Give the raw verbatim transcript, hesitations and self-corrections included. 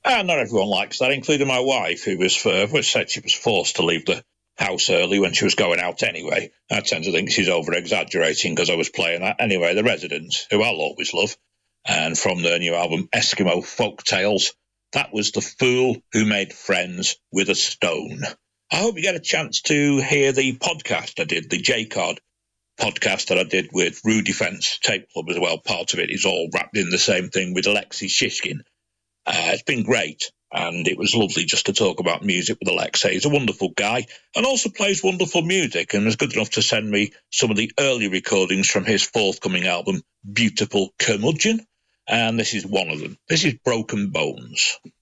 And not everyone likes that, including my wife, who was, uh, was said she was forced to leave the house early when she was going out anyway. I tend to think she's over-exaggerating because I was playing that. Anyway, The Residents, who I'll always love, and from their new album Eskimo Folk Tales, that was The Fool Who Made Friends with a Stone. I hope you get a chance to hear the podcast I did, the J-Card podcast that I did with Rude Defence Tape Club as well. Part of it is all wrapped in the same thing with Alexei Shishkin. Uh, it's been great, and it was lovely just to talk about music with Alexei. He's a wonderful guy and also plays wonderful music, and was good enough to send me some of the early recordings from his forthcoming album, Beautiful Curmudgeon, and this is one of them. This is Broken Bones.